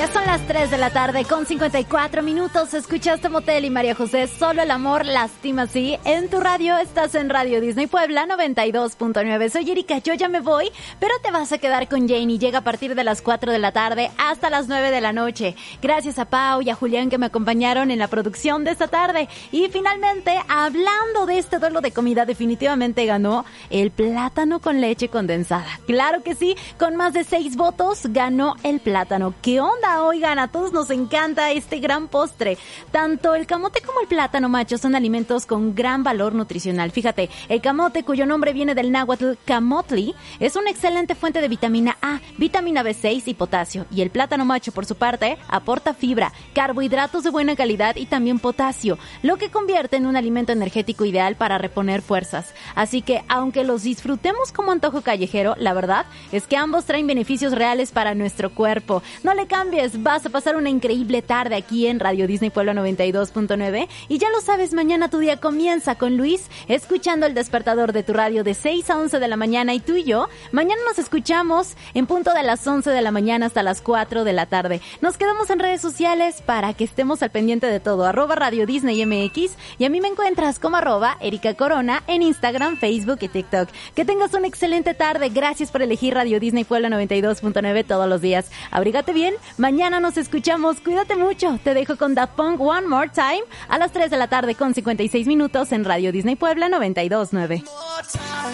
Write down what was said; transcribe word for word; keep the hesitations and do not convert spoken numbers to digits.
Ya son las tres de la tarde con cincuenta y cuatro minutos. Escuchaste Motel y María José, Solo el amor lastima así. En tu radio estás en Radio Disney Puebla noventa y dos punto nueve. Soy Erika, yo ya me voy, pero te vas a quedar con Janie. Llega a partir de las cuatro de la tarde hasta las nueve de la noche. Gracias a Pau y a Julián que me acompañaron en la producción de esta tarde. Y finalmente, hablando de este duelo de comida, definitivamente ganó el plátano con leche condensada. Claro que sí, con más de seis votos ganó el plátano. ¿Qué onda? Oigan, a todos nos encanta este gran postre. Tanto el camote como el plátano macho son alimentos con gran valor nutricional. Fíjate, el camote, cuyo nombre viene del náhuatl camotli, es una excelente fuente de vitamina A, vitamina B seis y potasio. Y el plátano macho, por su parte, aporta fibra, carbohidratos de buena calidad y también potasio, lo que convierte en un alimento energético ideal para reponer fuerzas. Así que, aunque los disfrutemos como antojo callejero, la verdad es que ambos traen beneficios reales para nuestro cuerpo. No le cambies. Vas a pasar una increíble tarde aquí en Radio Disney Puebla noventa y dos punto nueve y ya lo sabes, mañana tu día comienza con Luis escuchando el despertador de tu radio de seis a once de la mañana y tú y yo mañana nos escuchamos en punto de las once de la mañana hasta las cuatro de la tarde. Nos quedamos en redes sociales para que estemos al pendiente de todo, arroba Radio Disney M X, y a mí me encuentras como arroba Erika Corona en Instagram, Facebook y TikTok. Que tengas una excelente tarde. Gracias por elegir Radio Disney Puebla noventa y dos punto nueve todos los días. Abrígate bien. Mañana nos escuchamos. Cuídate mucho. Te dejo con Daft Punk One More Time a las tres de la tarde con cincuenta y seis minutos en Radio Disney Puebla noventa y dos punto nueve.